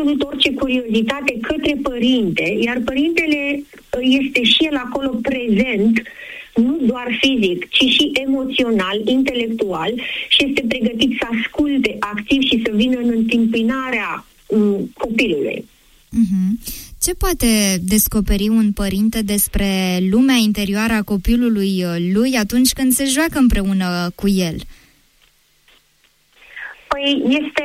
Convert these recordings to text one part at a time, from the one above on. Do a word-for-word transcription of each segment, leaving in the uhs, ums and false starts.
absolut orice curiozitate către părinte, iar părintele este și el acolo prezent, nu doar fizic, ci și emoțional, intelectual, și este pregătit să asculte activ și să vină în întâmpinarea um, copilului. Uh-huh. Ce poate descoperi un părinte despre lumea interioară a copilului lui atunci când se joacă împreună cu el? Păi este...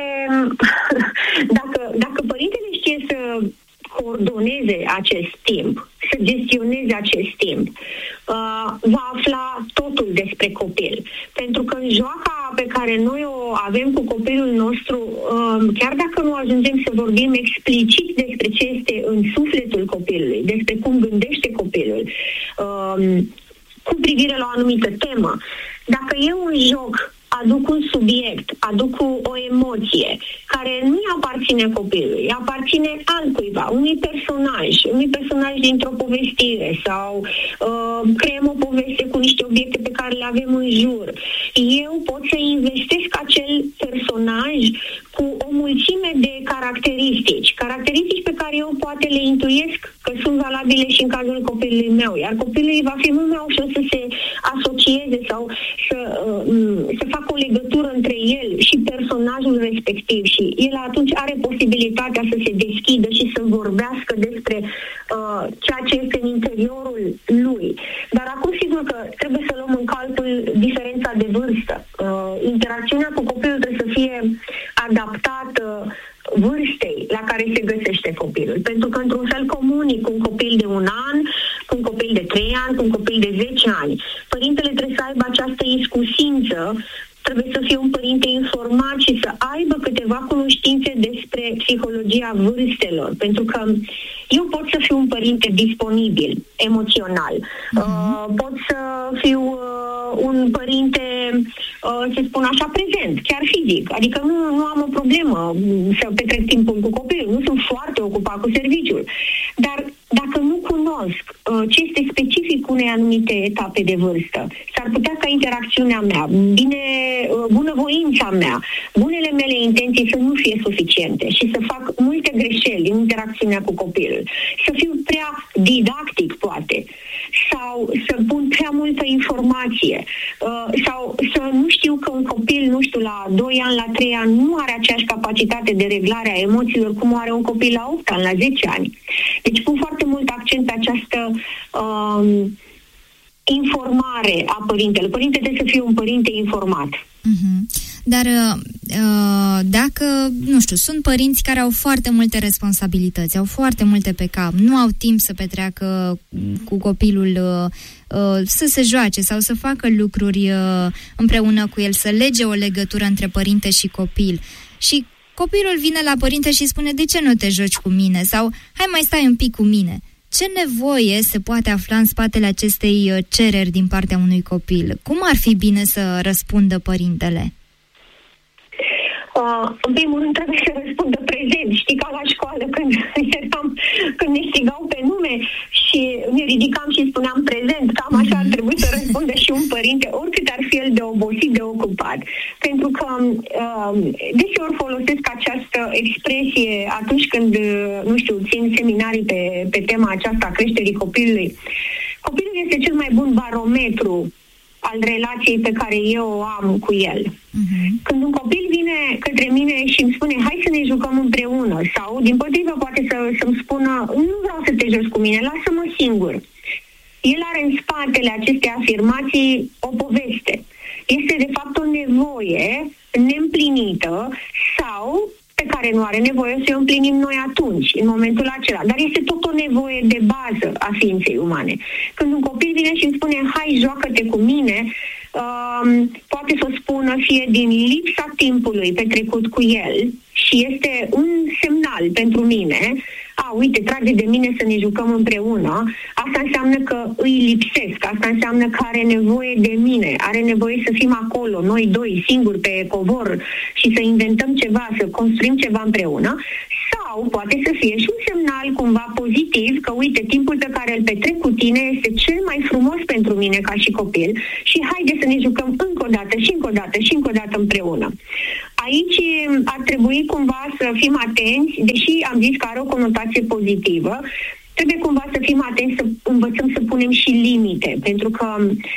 Dacă, dacă părintele știe să coordoneze acest timp, să gestioneze acest timp, uh, va afla totul despre copil. Pentru că în joaca pe care noi o avem cu copilul nostru, uh, chiar dacă nu ajungem să vorbim explicit despre ce este în sufletul copilului, despre cum gândește copilul, uh, cu privire la o anumită temă, dacă eu în joc aduc un subiect, aduc o emoție care nu-i aparține copilului, aparține altcuiva, unui personaj, unui personaj dintr-o povestire sau uh, creăm o poveste cu niște obiecte pe care le avem în jur. Eu pot să investesc acel personaj cu o mulțime de caracteristici, caracteristici pe care eu poate le intuiesc că sunt valabile și în cazul copilului meu, iar copilului va fi mult mai ușor să se asocieze sau să, uh, să facă o legătură între el și personajul respectiv și el atunci are posibilitatea să se deschidă și să vorbească despre uh, ceea ce este în interiorul lui. Dar acum sigur că trebuie să luăm în calcul diferența de vârstă. Uh, interacțiunea cu copilul trebuie să fie adaptată vârstei la care se găsește copilul. Pentru că într-un fel comunic cu un copil de un an, cu un copil de trei ani, cu un copil de zece ani. Părintele trebuie să aibă această iscusință, trebuie să fie un părinte informat și să aibă câteva cunoștințe despre psihologia vârstelor. Pentru că eu pot să fiu un părinte disponibil, emoțional. Uh-huh. Uh, pot să fiu uh, un părinte, uh, să spun așa, prezent, chiar fizic. Adică nu, nu am o problemă să petrec timpul cu copilul. Nu sunt foarte ocupat cu serviciul. Dar dacă nu cunosc uh, ce este specific unei anumite etape de vârstă, s-ar putea ca interacțiunea mea, bine, uh, bunăvoința mea, bunele mele intenții să nu fie suficiente și să fac multe greșeli în interacțiunea cu copilul. Să fiu prea didactic, poate, sau să pun prea multă informație, uh, sau să nu știu că un copil, nu știu, la doi ani, la trei ani, nu are aceeași capacitate de reglare a emoțiilor cum o are un copil la opt ani, la zece ani. Deci pun foarte mult accent pe această uh, informare a părintelui. Părintele trebuie să fie un părinte informat. Uh-huh. Dar uh, dacă, nu știu, sunt părinți care au foarte multe responsabilități, au foarte multe pe cap, nu au timp să petreacă cu copilul, uh, uh, să se joace sau să facă lucruri uh, împreună cu el, să lege o legătură între părinte și copil. Și copilul vine la părinte și spune: de ce nu te joci cu mine? Sau hai mai stai un pic cu mine. Ce nevoie se poate afla în spatele acestei cereri din partea unui copil? Cum ar fi bine să răspundă părintele? Uh, în primul rând trebuie să răspundă prezent. Știi, ca la școală când eram, când ne strigau pe nume și ne ridicam și spuneam prezent, cam așa ar trebui să răspundă și un părinte, oricât ar fi el de obosit, de ocupat. Pentru că uh, deseori folosesc această expresie atunci când, nu știu, țin seminarii pe, pe tema aceasta a creșterii copilului. Copilul este cel mai bun barometru al relației pe care eu o am cu el. Uh-huh. Când un copil vine către mine și îmi spune: hai să ne jucăm împreună, sau din potrivă poate să, să-mi spună: nu vreau să te joci cu mine, lasă-mă singur. El are în spatele acestei afirmații o poveste. Este de fapt o nevoie neîmplinită sau pe care nu are nevoie să o împlinim noi atunci, în momentul acela. Dar este tot o nevoie de bază a ființei umane. Când un copil vine și îmi spune: hai, joacă-te cu mine, um, poate să o spună fie din lipsa timpului petrecut cu el și este un semnal pentru mine: a, uite, trage de mine să ne jucăm împreună. Asta înseamnă că îi lipsesc, asta înseamnă că are nevoie de mine, are nevoie să fim acolo, noi doi, singuri pe covor și să inventăm ceva, să construim ceva împreună. Sau poate să fie și un semnal cumva pozitiv că, uite, timpul pe care îl petrec cu tine este cel mai frumos pentru mine ca și copil și haide să ne jucăm încă o dată și încă o dată și încă o dată împreună. aici ar trebui cumva să fim atenți, deși am zis că are o conotație pozitivă, trebuie cumva să fim atenți, să învățăm să punem și limite, pentru că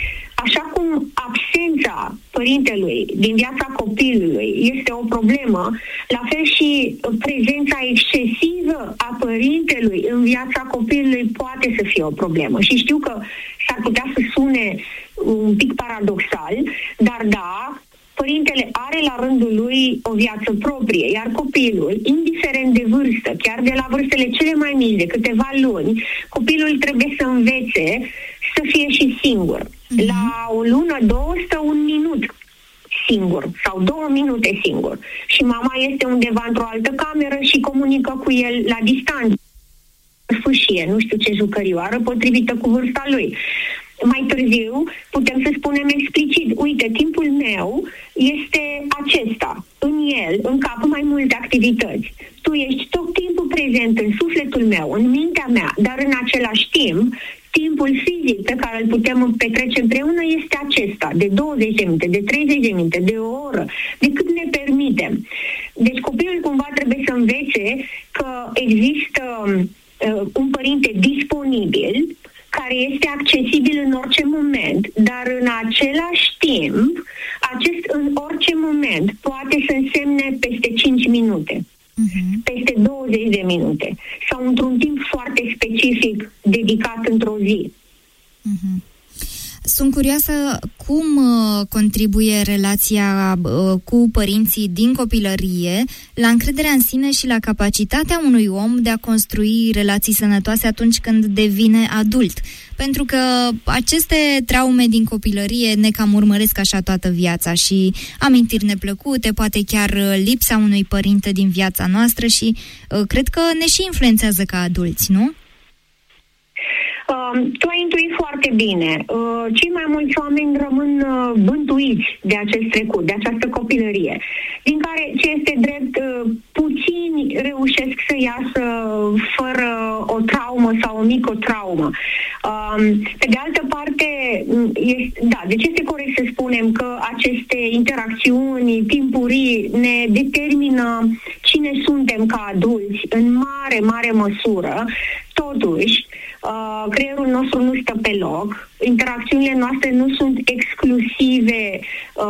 așa cum absența părintelui din viața copilului este o problemă, la fel și prezența excesivă a părintelui în viața copilului poate să fie o problemă. Și știu că s-ar putea să sune un pic paradoxal, dar da, părintele are la rândul lui o viață proprie, iar copilul, indiferent de vârstă, chiar de la vârstele cele mai mici, de câteva luni, copilul trebuie să învețe să fie și singur. Mm-hmm. La o lună, două, stă un minut singur sau două minute singur. Și mama este undeva într-o altă cameră și comunică cu el la distanță. Sfâșie, nu știu ce jucărioară, potrivită cu vârsta lui. Mai târziu putem să spunem explicit, uite, timpul meu este acesta, în el, în cap, mai multe activități. Tu ești tot timpul prezent în sufletul meu, în mintea mea, dar în același timp, timpul fizic pe care îl putem petrece împreună este acesta, de douăzeci de minute, de treizeci de minute, de o oră, de cât ne permitem. Deci copilul cumva trebuie să învețe că există uh, un părinte disponibil, care este accesibil în orice moment, dar în același timp, acest în orice moment poate să însemne peste cinci minute, uh-huh. peste douăzeci de minute sau într-un timp foarte specific dedicat într-o zi. Uh-huh. Sunt curioasă cum uh, contribuie relația uh, cu părinții din copilărie la încrederea în sine și la capacitatea unui om de a construi relații sănătoase atunci când devine adult. Pentru că aceste traume din copilărie ne cam urmăresc așa toată viața și amintiri neplăcute, poate chiar lipsa unui părinte din viața noastră și uh, cred că ne și influențează ca adulți, nu? Uh, tu ai intuit foarte bine. Uh, cei mai mulți oameni rămân uh, bântuiți de acest trecut, de această copilărie, din care, ce este drept, uh, puțini reușesc să iasă fără o traumă sau o mică traumă. Uh, pe de altă parte, este, da, deci este corect să spunem că aceste interacțiuni timpurii ne determină cine suntem ca adulți în mare, mare măsură. Totuși, Uh, creierul nostru nu stă pe loc, interacțiunile noastre nu sunt exclusive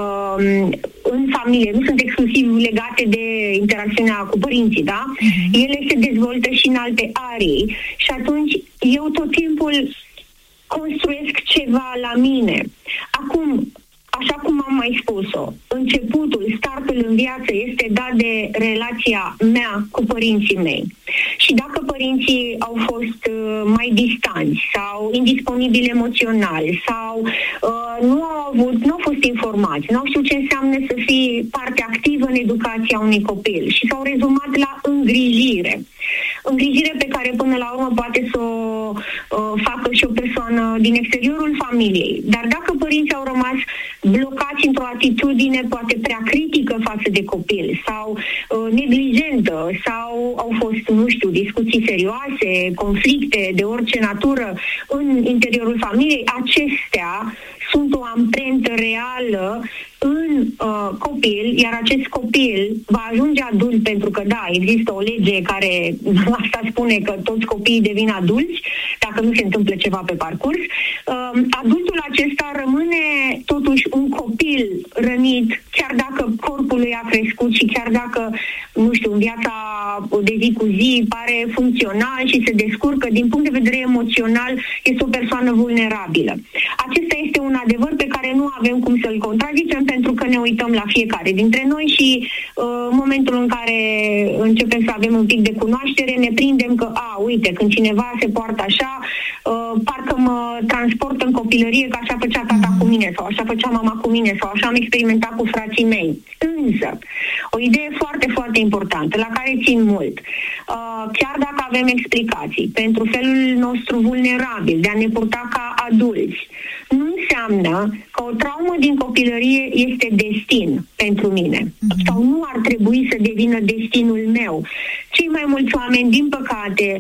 uh, în familie, nu sunt exclusiv legate de interacțiunea cu părinții, da? Uh-huh. Ele se dezvoltă și în alte arii și atunci eu tot timpul construiesc ceva la mine. Acum, așa cum am mai spus-o, începutul, startul în viață este dat de relația mea cu părinții mei. Și dacă părinții au fost uh, mai distanți sau indisponibili emoțional sau uh, nu au avut, nu au fost informați, nu au știut ce înseamnă să fii parte activă în educația unui copil și s-au rezumat la îngrijire. Îngrijire pe care până la urmă poate să o uh, facă și o persoană din exteriorul familiei. Dar dacă părinții au rămas blocați într-o atitudine poate prea critică față de copil sau uh, neglijentă sau au fost, nu știu, discuții serioase, conflicte de orice natură în interiorul familiei, acestea sunt o amprentă reală în uh, copil, iar acest copil va ajunge adult pentru că, da, există o lege care asta spune că toți copiii devin adulți dacă nu se întâmplă ceva pe parcurs. Uh, adultul acesta rămâne totuși un copil rănit, chiar dacă corpul lui a crescut și chiar dacă, nu știu, în viața de zi cu zi pare funcțional și se descurcă, din punct de vedere emoțional este o persoană vulnerabilă. Acesta este un adevăr pe care nu avem cum să-l contrazicem pentru că ne uităm la fiecare dintre noi și uh, în momentul în care începem să avem un pic de cunoaștere, ne prindem că, a, uite, când cineva se poartă așa, uh, parcă mă transportă în copilărie, că așa făcea tata cu mine sau așa făcea mama cu mine sau așa am experimentat cu frații mei. Însă, o idee foarte, foarte importantă, la care țin mult, uh, chiar dacă avem explicații pentru felul nostru vulnerabil de a ne purta ca adulți, nu înseamnă că o traumă din copilărie este destin pentru mine. Uh-huh. Sau nu ar trebui să devină destinul meu. Cei mai mulți oameni, din păcate,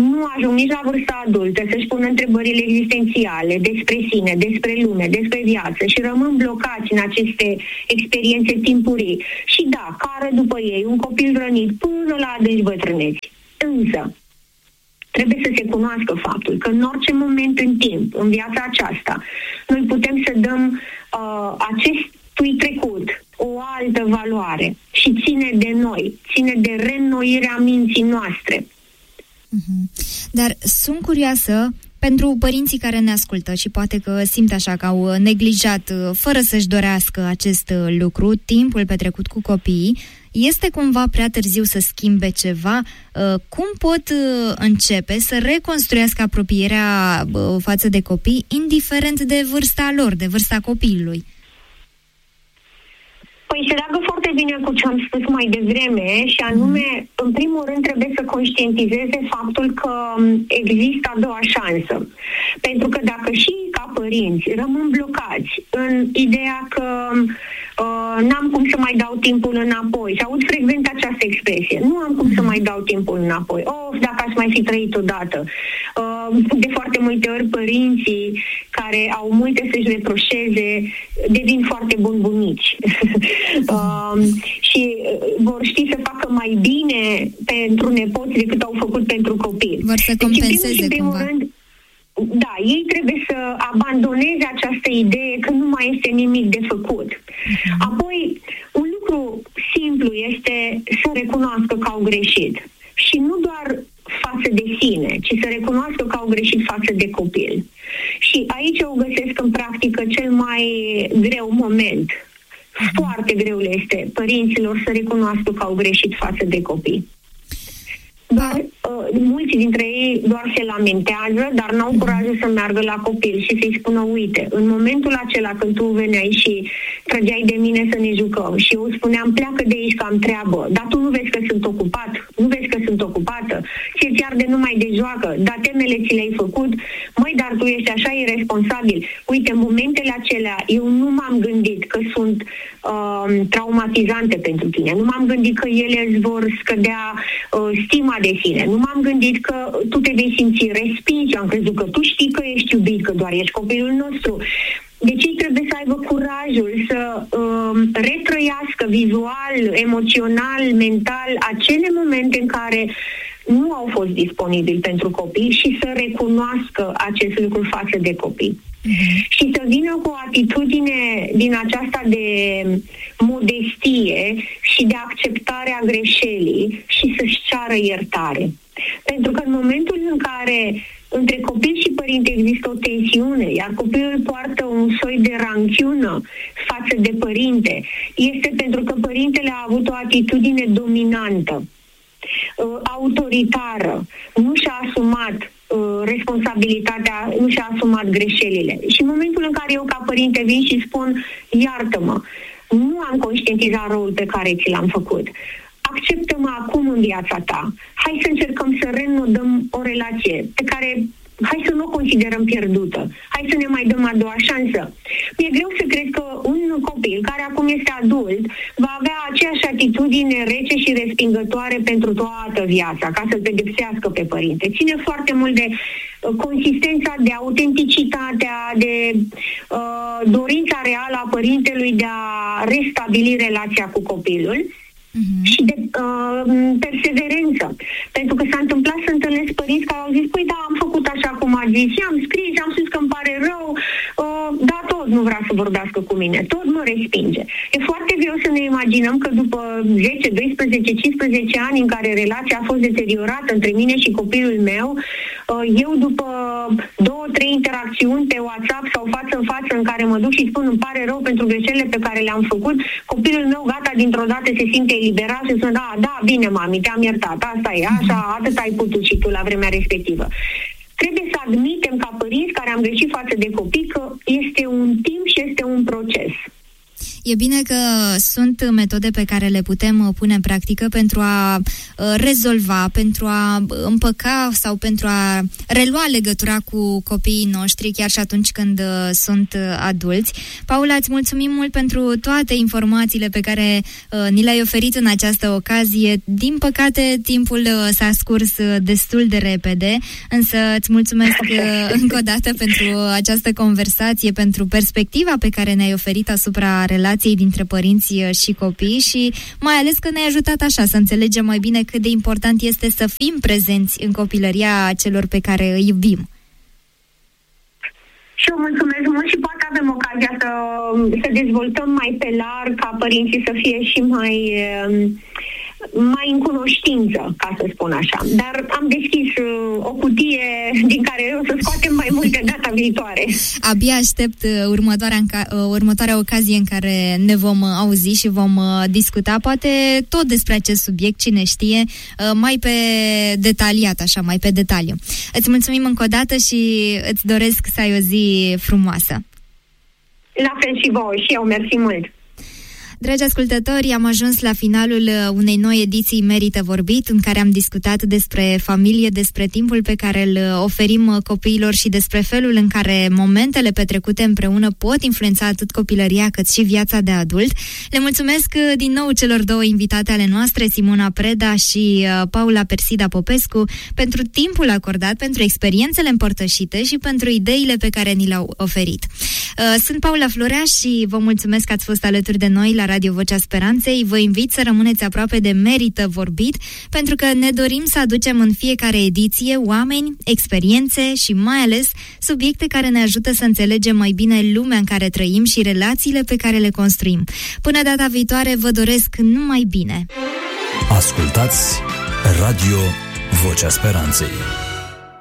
nu ajung nici la vârsta adultă să-și pună întrebările existențiale despre sine, despre lume, despre viață și rămân blocați în aceste experiențe timpurii. Și da, care după ei un copil rănit până la adânci bătrâneți. Însă, trebuie să se cunoască faptul că în orice moment în timp, în viața aceasta, noi putem să dăm uh, acestui trecut o altă valoare și ține de noi, ține de reînnoirea minții noastre. Mm-hmm. Dar sunt curioasă pentru părinții care ne ascultă și poate că simt așa că au neglijat, fără să-și dorească, acest lucru, timpul petrecut cu copiii. Este cumva prea târziu să schimbe ceva? Cum pot începe să reconstruiască apropierea față de copii, indiferent de vârsta lor, de vârsta copilului? Păi se leagă foarte bine cu ce am spus mai devreme și anume, în primul rând, trebuie să conștientizeze faptul că există a doua șansă. Pentru că dacă și ca părinți rămân blocați în ideea că uh, n-am cum să mai dau timpul înapoi, și aud frecvent această expresie, nu am cum să mai dau timpul înapoi, of, dacă aș mai fi trăit odată. Uh, de foarte multe ori părinții care au multe să-și reproșeze devin foarte buni bunici. Uh, și vor ști să facă mai bine pentru nepoți decât au făcut pentru copii. Vor să compenseze deci, în primul cumva. Rând, da, ei trebuie să abandoneze această idee că nu mai este nimic de făcut. Uh-huh. Apoi, un lucru simplu este să recunoască că au greșit. Și nu doar față de sine, ci să recunoască că au greșit față de copil. Și aici eu găsesc în practică cel mai greu moment. Foarte greu le este părinților să recunoască că au greșit față de copii. Doar, uh, mulți dintre ei doar se lamentează, dar n-au curajul să meargă la copil și să-i spună, uite, în momentul acela când tu veneai și trăgeai de mine să ne jucăm și eu spuneam, pleacă de aici că am treabă, dar tu nu vezi că sunt ocupat, nu vezi că sunt ocupată, ți-e arde numai de joacă, dar temele ți le-ai făcut, măi, dar tu ești așa irresponsabil. Uite, în momentele acelea eu nu m-am gândit că sunt uh, traumatizante pentru tine, nu m-am gândit că ele îți vor scădea uh, stima de sine. Nu m-am gândit că tu te vei simți respins. Am crezut că tu știi că ești iubit, că doar ești copilul nostru. Deci ei trebuie să aibă curajul să um, retrăiască vizual, emoțional, mental acele momente în care nu au fost disponibili pentru copii și să recunoască acest lucru față de copii. Mm-hmm. Și să vină cu o atitudine din aceasta de modestie și de acceptare a greșelii și să-și ceară iertare. Pentru că în momentul în care între copil și părinte există o tensiune, iar copilul poartă un soi de ranchiună față de părinte, este pentru că părintele a avut o atitudine dominantă, autoritară, nu și-a asumat responsabilitatea, nu și-a asumat greșelile. Și în momentul în care eu ca părinte vin și spun, iartă-mă, nu am conștientizat rolul pe care ți l-am făcut, acceptă-mă acum în viața ta, hai să încercăm să renodăm o relație pe care hai să nu o considerăm pierdută, hai să ne mai dăm a doua șansă. Mi-e greu să cred că un copil care acum este adult va avea aceeași atitudine rece și respingătoare pentru toată viața, ca să-l pedepsească pe părinte. Ține foarte mult de uh, consistența, de autenticitatea, de uh, dorința reală a părintelui de a restabili relația cu copilul. Uh-huh. Și de uh, perseverență. Pentru că s-a întâmplat să întâlnesc părinți care au zis, păi da, am făcut așa cum a zis, i-am scris, am spus că îmi pare rău, uh, dar tot nu vrea să vorbească cu mine, tot mă respinge. E foarte greu să ne imaginăm că după zece, doisprezece, cincisprezece ani în care relația a fost deteriorată între mine și copilul meu, uh, eu după două, trei interacțiuni pe WhatsApp sau față în față în care mă duc și spun, îmi pare rău pentru greșelile pe care le-am făcut, copilul meu gata dintr-o dată se simte eliberat și spune, da, da, bine, mami, te-am iertat, asta e, așa, atât ai putut și tu la vremea respectivă. Trebuie să admitem ca părinți care am greșit față de copii că este un timp și este un proces. E bine că sunt metode pe care le putem pune în practică pentru a rezolva, pentru a împăca sau pentru a relua legătura cu copiii noștri, chiar și atunci când sunt adulți. Paula, îți mulțumim mult pentru toate informațiile pe care ni le-ai oferit în această ocazie. Din păcate, timpul s-a scurs destul de repede, însă îți mulțumesc încă o dată pentru această conversație, pentru perspectiva pe care ne-ai oferit asupra relației dintre părinți și copii și mai ales că ne-ai ajutat așa să înțelegem mai bine cât de important este să fim prezenți în copilăria celor pe care îi iubim. Și eu mulțumesc mult și poate avem ocazia să, să dezvoltăm mai pe larg ca părinții să fie și mai... mai în cunoștință, ca să spun așa. Dar am deschis uh, o cutie din care o să scoatem mai multe data viitoare. Abia aștept uh, următoarea, uh, următoarea ocazie în care ne vom uh, auzi și vom uh, discuta, poate tot despre acest subiect, cine știe, uh, mai pe detaliat, așa, mai pe detaliu. Îți mulțumim încă o dată și îți doresc să ai o zi frumoasă. La fel și vouă, și eu, mersi mult! Dragi ascultători, am ajuns la finalul unei noi ediții Merită Vorbit, în care am discutat despre familie, despre timpul pe care îl oferim copiilor și despre felul în care momentele petrecute împreună pot influența atât copilăria cât și viața de adult. Le mulțumesc din nou celor două invitate ale noastre, Simona Preda și Paula Persida Popescu, pentru timpul acordat, pentru experiențele împărtășite și pentru ideile pe care ni le-au oferit. Sunt Paula Florea și vă mulțumesc că ați fost alături de noi la Radio Vocea Speranței. Vă invit să rămâneți aproape de Merită Vorbit, pentru că ne dorim să aducem în fiecare ediție oameni, experiențe și mai ales subiecte care ne ajută să înțelegem mai bine lumea în care trăim și relațiile pe care le construim. Până data viitoare, vă doresc numai bine! Ascultați Radio Vocea Speranței.